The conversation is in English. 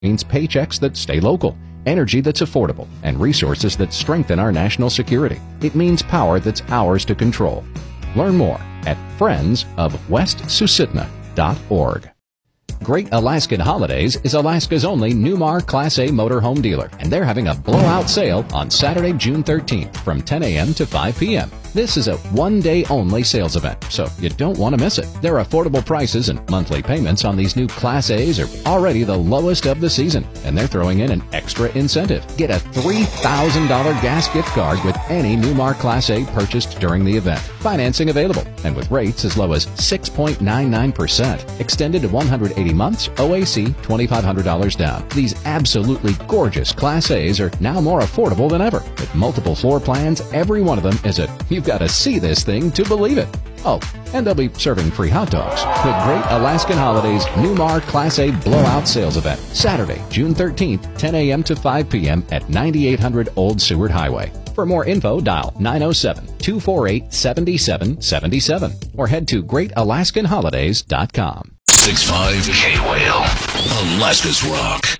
means paychecks that stay local, energy that's affordable, and resources that strengthen our national security. It means power that's ours to control. Learn more at friendsofwestsusitna.org. Great Alaskan Holidays is Alaska's only Newmar Class A motorhome dealer, and they're having a blowout sale on Saturday, June 13th from 10 a.m. to 5 p.m. This is a one-day-only sales event, so you don't want to miss it. Their affordable prices and monthly payments on these new Class A's are already the lowest of the season, and they're throwing in an extra incentive. Get a $3,000 gas gift card with any Newmar Class A purchased during the event. Financing available, and with rates as low as 6.99%. Extended to 180 months, OAC $2,500 down. These absolutely gorgeous Class A's are now more affordable than ever. With multiple floor plans, every one of them is you've got to see this thing to believe it. Oh, and they'll be serving free hot dogs. The Great Alaskan Holidays Newmar Class A Blowout Sales Event, Saturday, June 13th, 10 a.m. to 5 p.m. at 9800 Old Seward Highway. For more info, dial 907-248-7777 or head to greatalaskanholidays.com. 6.5 K-Whale, Alaska's Rock.